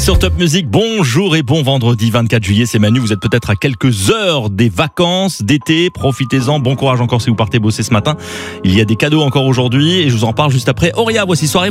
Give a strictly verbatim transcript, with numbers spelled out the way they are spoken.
Sur Top Music, bonjour et bon vendredi vingt-quatre juillet, c'est Manu, vous êtes peut-être à quelques heures des vacances d'été, profitez-en, bon courage encore si vous partez bosser ce matin. Il y a des cadeaux encore aujourd'hui et je vous en parle juste après. Auria, voici Soirée